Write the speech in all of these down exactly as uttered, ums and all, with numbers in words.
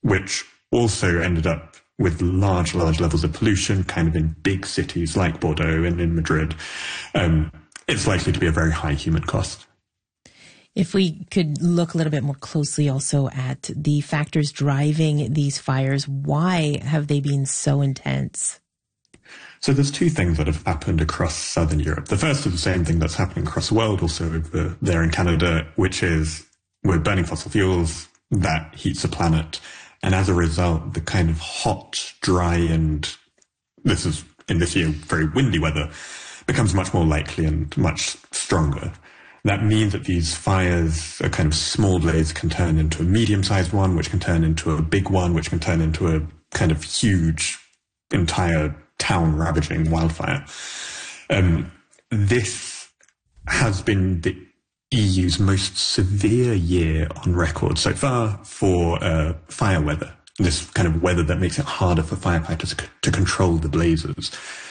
which also ended up with large, large levels of pollution, kind of in big cities like Bordeaux and in Madrid, um, it's likely to be a very high human cost. If we could look a little bit more closely also at the factors driving these fires, why have they been so intense? So there's two things that have happened across southern Europe. The first is the same thing that's happening across the world, also over there in Canada, which is we're burning fossil fuels, that heats the planet. And as a result, the kind of hot, dry, and this is in this year very windy weather becomes much more likely and much stronger. That means that these fires, a kind of small blaze, can turn into a medium-sized one, which can turn into a big one, which can turn into a kind of huge, entire town-ravaging wildfire. Um, this has been the E U's most severe year on record so far for uh, fire weather, this kind of weather that makes it harder for firefighters to, to control the blazes.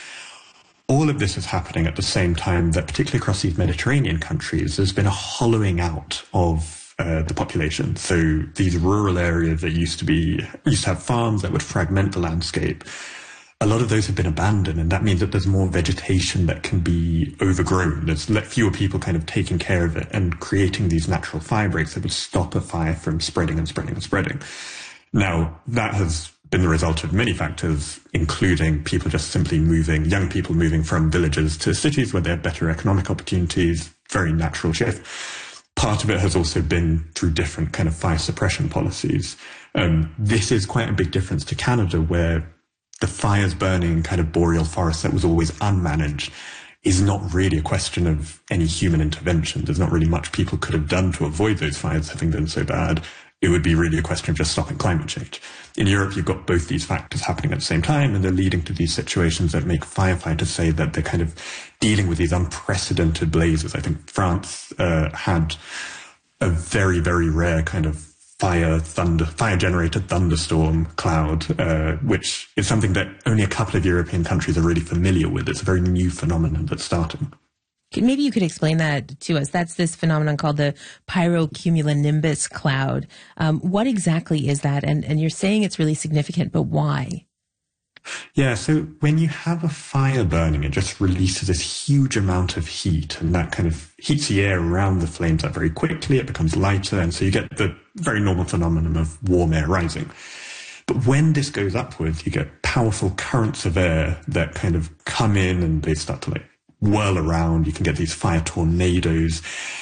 All of this is happening at the same time that, particularly across these Mediterranean countries, there's been a hollowing out of uh, the population. So these rural areas that used to be, used to have farms that would fragment the landscape, a lot of those have been abandoned, and that means that there's more vegetation that can be overgrown. There's fewer people kind of taking care of it and creating these natural fire breaks that would stop a fire from spreading and spreading and spreading. Now, that has been the result of many factors, including people just simply moving, young people moving from villages to cities where they have better economic opportunities, very natural shift. Part of it has also been through different kind of fire suppression policies. Um, this is quite a big difference to Canada, where the fires burning in kind of boreal forests that was always unmanaged is not really a question of any human intervention. There's not really much people could have done to avoid those fires having been so bad. It would be really a question of just stopping climate change. In Europe, you've got both these factors happening at the same time, and they're leading to these situations that make firefighters say that they're kind of dealing with these unprecedented blazes. I think France uh, had a very, very rare kind of fire thunder, fire generated thunderstorm cloud, uh, which is something that only a couple of European countries are really familiar with. It's a very new phenomenon that's starting. Maybe you could explain that to us. That's this phenomenon called the pyrocumulonimbus cloud. Um, what exactly is that? And, and you're saying it's really significant, but why? Yeah, so when you have a fire burning, it just releases this huge amount of heat, and that kind of heats the air around the flames up very quickly. It becomes lighter, and so you get the very normal phenomenon of warm air rising. But when this goes upwards, you get powerful currents of air that kind of come in and they start to like whirl around. You can get these fire tornadoes.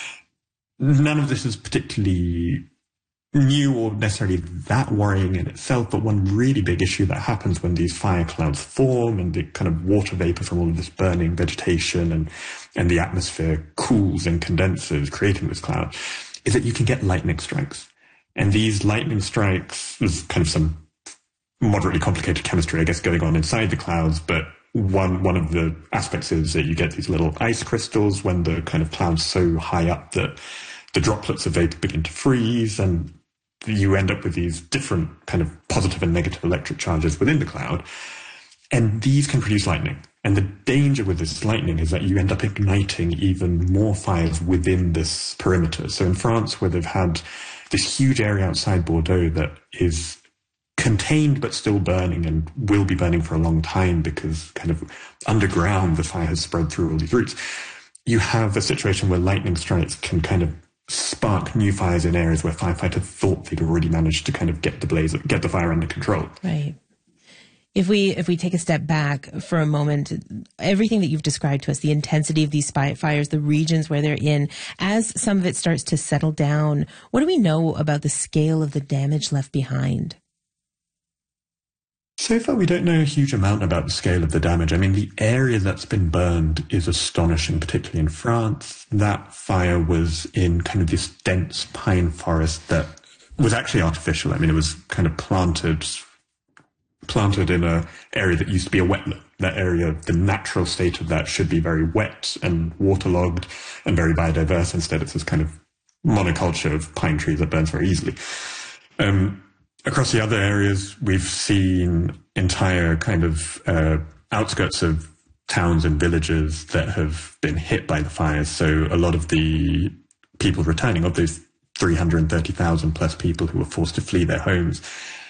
None of this is particularly new or necessarily that worrying in itself, but one really big issue that happens when these fire clouds form and the kind of water vapor from all of this burning vegetation and, and the atmosphere cools and condenses, creating this cloud, is that you can get lightning strikes. And these lightning strikes, there's kind of some moderately complicated chemistry, I guess, going on inside the clouds, but One one of the aspects is that you get these little ice crystals when the kind of cloud's so high up that the droplets of vapor begin to freeze, and you end up with these different kind of positive and negative electric charges within the cloud. And these can produce lightning. And the danger with this lightning is that you end up igniting even more fires within this perimeter. So in France, where they've had this huge area outside Bordeaux that is contained but still burning and will be burning for a long time because kind of underground the fire has spread through all these routes, you have a situation where lightning strikes can kind of spark new fires in areas where firefighters thought they'd already managed to kind of get the blaze, get the fire under control. Right. If we if we take a step back for a moment, everything that you've described to us, the intensity of these fires, the regions where they're in, as some of it starts to settle down, what do we know about the scale of the damage left behind? So far, we don't know a huge amount about the scale of the damage. I mean, the area that's been burned is astonishing, particularly in France. That fire was in kind of this dense pine forest that was actually artificial. I mean, it was kind of planted planted in a area that used to be a wetland. That area, the natural state of that should be very wet and waterlogged and very biodiverse. Instead, it's this kind of monoculture of pine trees that burns very easily. Um, Across the other areas, we've seen entire kind of uh, outskirts of towns and villages that have been hit by the fires. So a lot of the people returning, of those three hundred thirty thousand plus people who were forced to flee their homes,